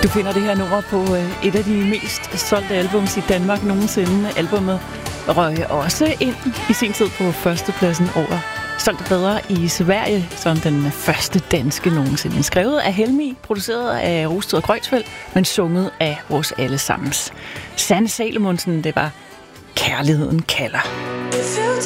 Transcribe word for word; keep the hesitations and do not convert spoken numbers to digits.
Du finder det her nummer på et af de mest solgte albums i Danmark nogensinde. Albummet røg også ind i sin tid på førstepladsen over solgte bedre i Sverige som den første danske nogensinde. Skrevet af Helmi, produceret af Rosted og Kreutzfeldt, men sunget af vores allesammens Sanne Salomonsen. Det var Kærligheden kalder.